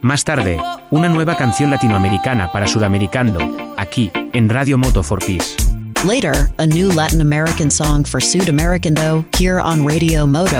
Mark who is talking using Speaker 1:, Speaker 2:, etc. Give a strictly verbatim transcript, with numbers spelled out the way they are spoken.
Speaker 1: Más tarde, una nueva canción latinoamericana para Sudamericando, aquí, en Radio Moto for Peace.
Speaker 2: Later, a new Latin American song for Sudamericando, here on Radio Moto